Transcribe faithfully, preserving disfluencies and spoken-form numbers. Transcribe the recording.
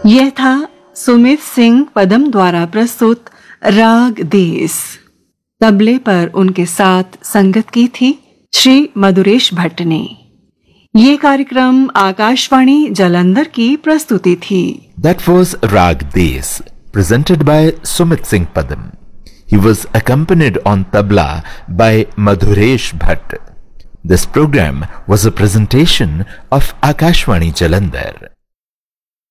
यह था सुमित सिंह पदम द्वारा प्रस्तुत राग देस। तबले पर उनके साथ संगत की थी श्री मधुरेश भट्ट ने। ये कार्यक्रम आकाशवाणी जालंधर की प्रस्तुति थी। That was Rag Des, presented by Sumit Singh Padam. He was accompanied on tabla by Madhuresh Bhatt. This program was a presentation of Akashvani Jalandhar.